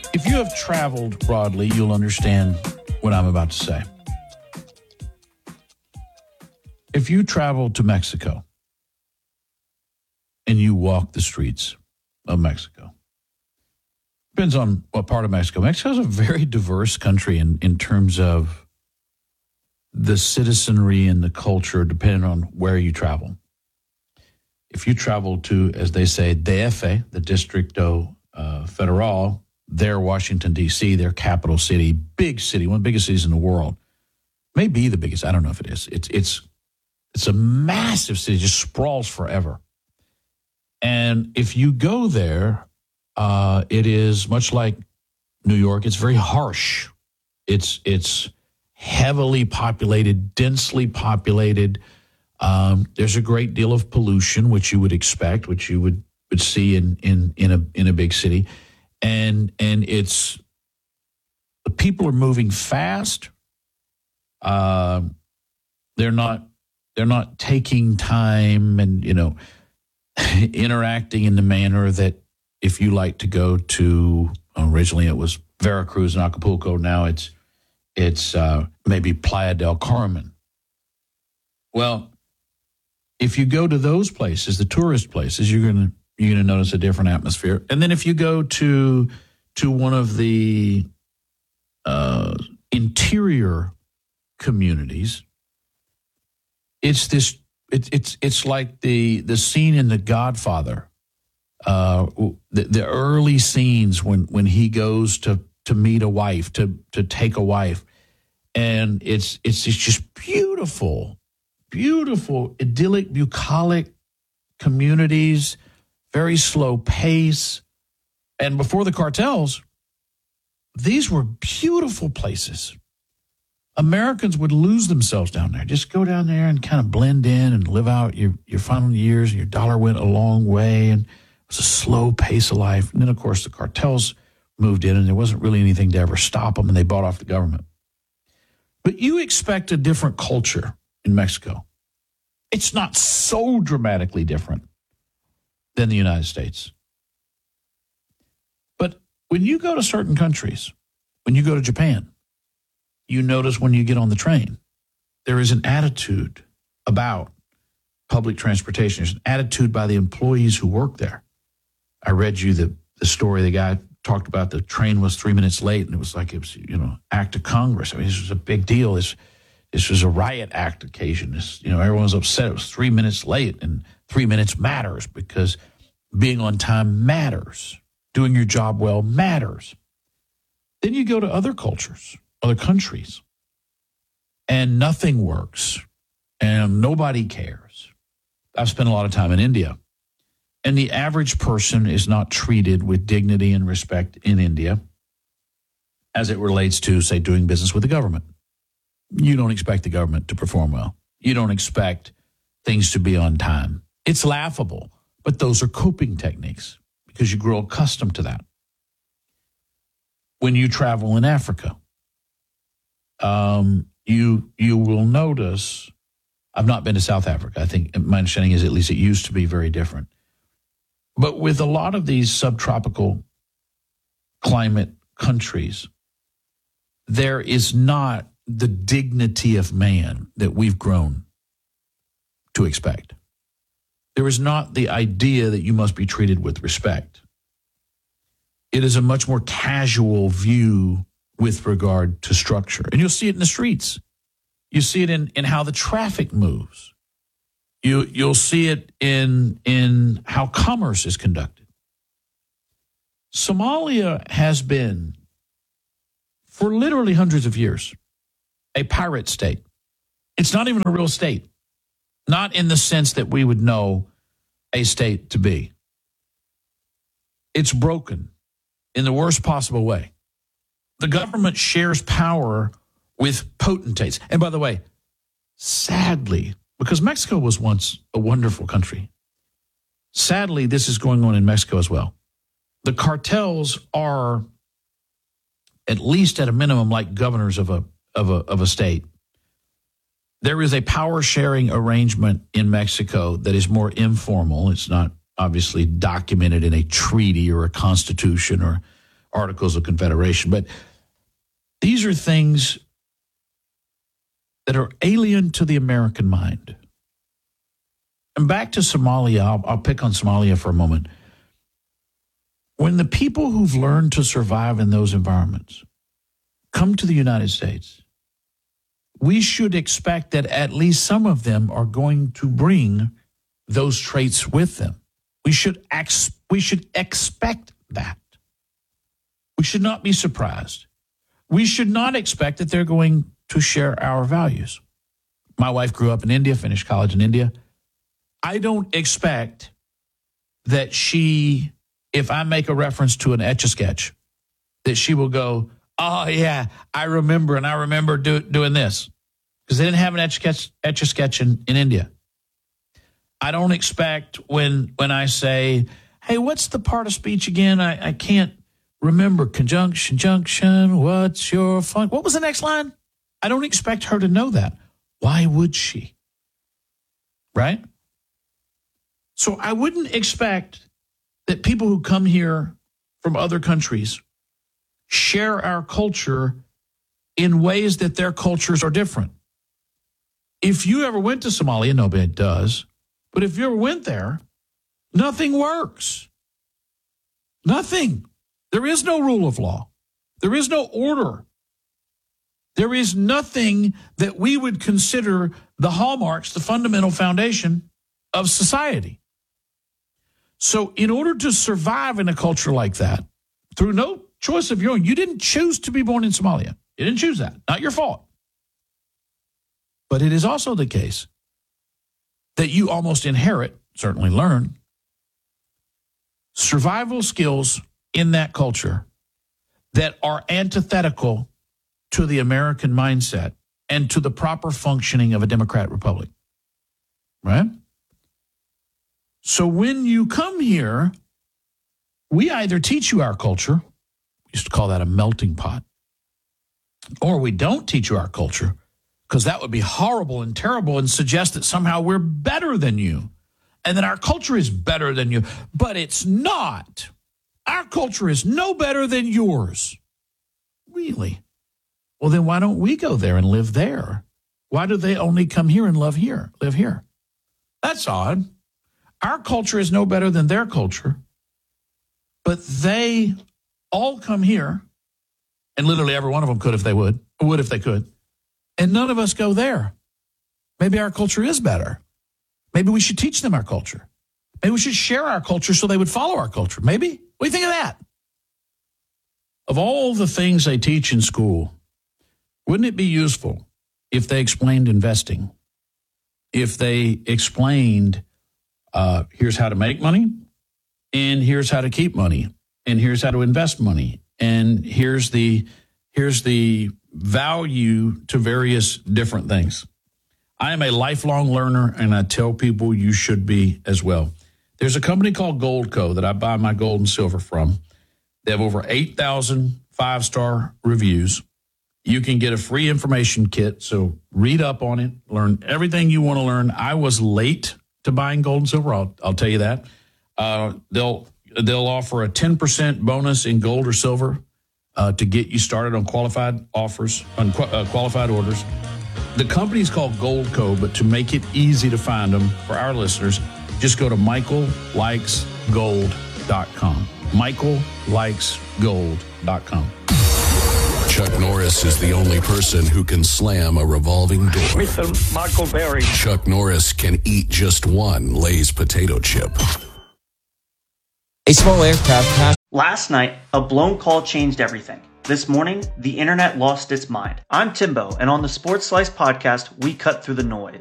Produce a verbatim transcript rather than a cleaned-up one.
If you have traveled broadly, you'll understand what I'm about to say. If you travel to Mexico and you walk the streets of Mexico, depends on what part of Mexico. Mexico is a very diverse country in, in terms of the citizenry and the culture, depending on where you travel. If you travel to, as they say, D F, the Distrito uh, Federal, their Washington, D C, their capital city, big city, one of the biggest cities in the world, maybe the biggest. I don't know if it is. It's it's it's a massive city, just sprawls forever. And if you go there, uh, it is much like New York. It's very harsh. It's it's heavily populated, densely populated. Um, there's a great deal of pollution, which you would expect, which you would, would see in, in, in a in a big city. And and it's the people are moving fast. Uh, they're not they're not taking time and, you know, interacting in the manner that if you like to go to, originally it was Veracruz and Acapulco, now it's it's uh, maybe Playa del Carmen. Well, if you go to those places, the tourist places, you're gonna you're gonna notice a different atmosphere. And then if you go to to one of the uh, interior communities, it's this. It, it's it's like the the scene in The Godfather, uh, the, the early scenes when when he goes to to meet a wife, to to take a wife, and it's it's it's just beautiful. Beautiful, idyllic, bucolic communities, very slow pace. And before the cartels, these were beautiful places. Americans would lose themselves down there. Just go down there and kind of blend in and live out your, your final years. Your dollar went a long way, and it was a slow pace of life. And then, of course, the cartels moved in, and there wasn't really anything to ever stop them, and they bought off the government. But you expect a different culture in Mexico. It's not so dramatically different than the United States. But when you go to certain countries, when you go to Japan, you notice when you get on the train, there is an attitude about public transportation. There's an attitude by the employees who work there. I read you the, the story. The guy talked about the train was three minutes late, and it was like it was, you know, act of Congress. I mean, this was a big deal. This This was a riot act occasion. This, you know, everyone was upset. It was three minutes late, and three minutes matters because being on time matters. Doing your job well matters. Then you go to other cultures, other countries, and nothing works, and nobody cares. I've spent a lot of time in India, and the average person is not treated with dignity and respect in India as it relates to, say, doing business with the government. You don't expect the government to perform well. You don't expect things to be on time. It's laughable, but those are coping techniques because you grow accustomed to that. When you travel in Africa, um, you you will notice, I've not been to South Africa. I think my understanding is at least it used to be very different. But with a lot of these subtropical climate countries, there is not the dignity of man that we've grown to expect. There is not the idea that you must be treated with respect. It is a much more casual view with regard to structure. And you'll see it in the streets. You see it in, in how the traffic moves. You, you'll see it in, in how commerce is conducted. Somalia has been, for literally hundreds of years, a pirate state. It's not even a real state, not in the sense that we would know a state to be. It's broken in the worst possible way. The government shares power with potentates. And by the way, sadly, because Mexico was once a wonderful country, sadly, this is going on in Mexico as well. The cartels are, at least at a minimum, like governors of a of a of a state. There is a power sharing arrangement in Mexico that is more informal. It's not obviously documented in a treaty or a constitution or Articles of Confederation. But these are things that are alien to the American mind. And back to Somalia, I'll, I'll pick on Somalia for a moment. When the people who've learned to survive in those environments come to the United States, we should expect that at least some of them are going to bring those traits with them. We should ex- we should expect that. We should not be surprised. We should not expect that they're going to share our values. My wife grew up in India, finished college in India. I don't expect that she, if I make a reference to an Etch-a-Sketch, that she will go, oh, yeah, I remember, and I remember do, doing this. Because they didn't have an Etch-a-Sketch, Etch-a-Sketch in, in India. I don't expect when when I say, hey, what's the part of speech again? I, I can't remember. Conjunction, junction, what's your fun? What was the next line? I don't expect her to know that. Why would she? Right? So I wouldn't expect that people who come here from other countries share our culture in ways that their cultures are different. If you ever went to Somalia, nobody does, but if you ever went there, nothing works. Nothing. There is no rule of law. There is no order. There is nothing that we would consider the hallmarks, the fundamental foundation of society. So in order to survive in a culture like that, through no choice of your own, you didn't choose to be born in Somalia. You didn't choose that. Not your fault. But it is also the case that you almost inherit, certainly learn, survival skills in that culture that are antithetical to the American mindset and to the proper functioning of a democratic republic. Right? So when you come here, we either teach you our culture, we used to call that a melting pot, or we don't teach you our culture, because that would be horrible and terrible and suggest that somehow we're better than you and that our culture is better than you. But it's not. Our culture is no better than yours. Really? Well, then why don't we go there and live there? Why do they only come here and love here, live here? That's odd. Our culture is no better than their culture, but they all come here, and literally every one of them could if they would, would if they could, and none of us go there. Maybe our culture is better. Maybe we should teach them our culture. Maybe we should share our culture so they would follow our culture. Maybe. What do you think of that? Of all the things they teach in school, wouldn't it be useful if they explained investing? If they explained, uh, here's how to make money, and here's how to keep money, and here's how to invest money, and here's the here's the value to various different things. I am a lifelong learner, and I tell people you should be as well. There's a company called Goldco that I buy my gold and silver from. They have over eight thousand five-star reviews. You can get a free information kit, so read up on it, learn everything you want to learn. I was late to buying gold and silver, I'll, I'll tell you that. Uh, they'll they'll offer a ten percent bonus in gold or silver uh, to get you started on qualified offers, on qu- uh, qualified orders. The company's called Goldco, but to make it easy to find them for our listeners, just go to michael likes gold dot com. michael likes gold dot com. Chuck Norris is the only person who can slam a revolving door. Mister Michael Berry. Chuck Norris can eat just one Lay's potato chip. A small aircraft crashed. Last night, a blown call changed everything. This morning, the internet lost its mind. I'm Timbo, and on the Sports Slice podcast, we cut through the noise.